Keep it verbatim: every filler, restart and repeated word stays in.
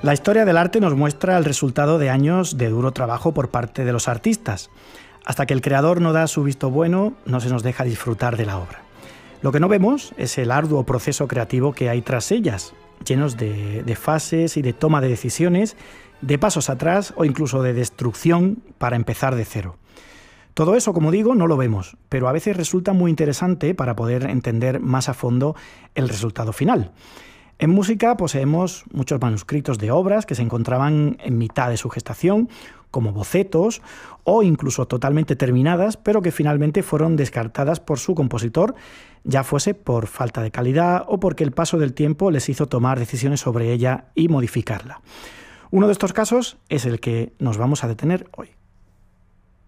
La historia del arte nos muestra el resultado de años de duro trabajo por parte de los artistas. Hasta que el creador no da su visto bueno, no se nos deja disfrutar de la obra. Lo que no vemos es el arduo proceso creativo que hay tras ellas, llenos de, de fases y de toma de decisiones, de pasos atrás o incluso de destrucción para empezar de cero. Todo eso, como digo, no lo vemos, pero a veces resulta muy interesante para poder entender más a fondo el resultado final. En música poseemos muchos manuscritos de obras que se encontraban en mitad de su gestación, como bocetos o incluso totalmente terminadas, pero que finalmente fueron descartadas por su compositor, ya fuese por falta de calidad o porque el paso del tiempo les hizo tomar decisiones sobre ella y modificarla. Uno de estos casos es el que nos vamos a detener hoy.